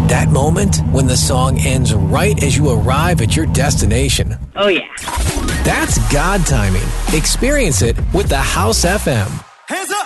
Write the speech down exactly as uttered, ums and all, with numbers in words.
That moment when the song ends right as you arrive at your destination. Oh, yeah. That's God timing. Experience it with the House F M. Hands up!